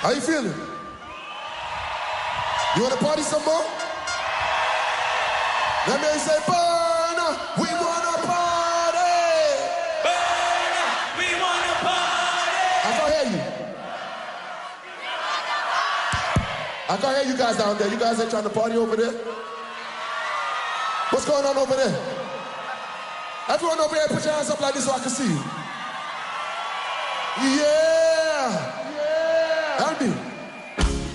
How you feeling? You wanna party some more? Let me say, burn, we wanna party. Burn, we wanna party. I can't hear you. I can't hear you guys down there. You guys ain't trying to party over there? What's going on over there? Everyone over here, put your hands up like this so I can see you. Yeah.